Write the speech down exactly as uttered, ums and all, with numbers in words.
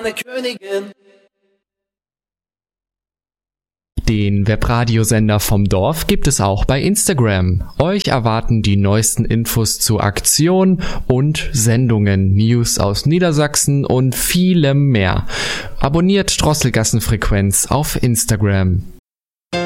meine Königin. Den Webradiosender vom Dorf gibt es auch bei Instagram. Euch erwarten die neuesten Infos zu Aktionen und Sendungen, News aus Niedersachsen und vielem mehr. Abonniert Drosselgassenfrequenz auf Instagram.